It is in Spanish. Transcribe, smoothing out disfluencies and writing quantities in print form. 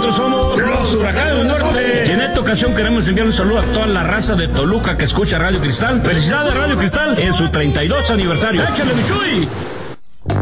nosotros somos los Huracanes del Norte. Y en esta ocasión queremos enviar un saludo a toda la raza de Toluca que escucha Radio Cristal. Felicidades Radio Cristal en su 32 aniversario. ¡Échale, mi Chuy!